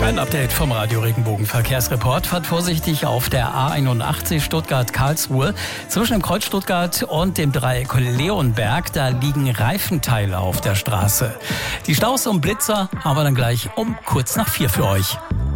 Ein Update vom Radio Regenbogen Verkehrsreport. Fahrt vorsichtig auf der A81 Stuttgart-Karlsruhe. Zwischen dem Kreuz Stuttgart und dem Dreieck Leonberg, da liegen Reifenteile auf der Straße. Die Staus um Blitzer haben wir dann gleich um kurz nach 4 für euch.